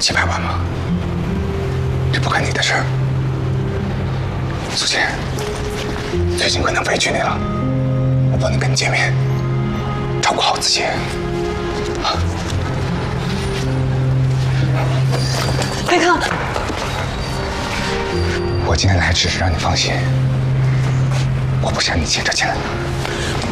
700万吗？这不干你的事儿。苏倩，最近可能委屈你了，我不能跟你见面，照顾好自己。啊， 贝克， 我今天来只是让你放心，我不想你欠这钱。